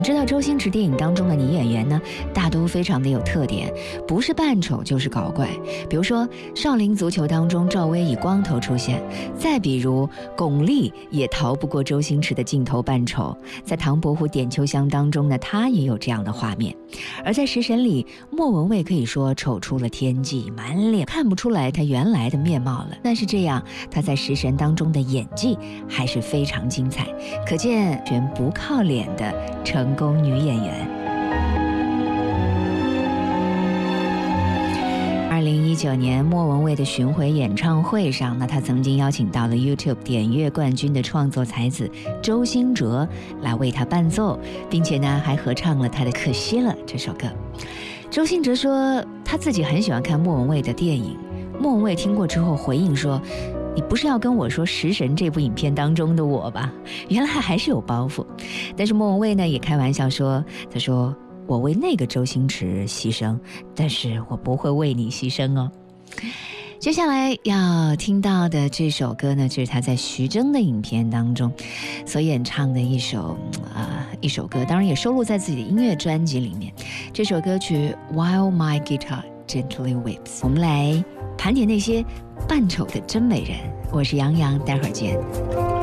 知道周星驰电影当中的女演员呢，大都非常的有特点，不是扮丑就是搞怪。比如说《少林足球》当中赵薇以光头出现，再比如巩俐也逃不过周星驰的镜头扮丑。在《唐伯虎点秋香》当中呢，她也有这样的画面。而在《食神》里，莫文蔚可以说丑出了天际，满脸看不出来她原来的面貌了。但是这样，她在《食神》当中的演技还是非常精彩，可见全不靠脸的成功女演员。2019年莫文蔚的巡回演唱会上呢，她曾经邀请到了 YouTube 点阅冠军的创作才子周兴哲来为她伴奏，并且呢还合唱了她的《可惜了》这首歌。周兴哲说他自己很喜欢看莫文蔚的电影，莫文蔚听过之后回应说，你不是要跟我说《食神》这部影片当中的我吧？原来还是有包袱。但是莫文蔚呢也开玩笑说，他说我为那个周星驰牺牲，但是我不会为你牺牲哦。接下来要听到的这首歌呢，就是他在徐峥的影片当中所演唱的一首歌，当然也收录在自己的音乐专辑里面。这首歌曲 While My Guitar Gently Weeps。 我们来盘点那些扮丑的真美人。我是杨洋，待会儿见。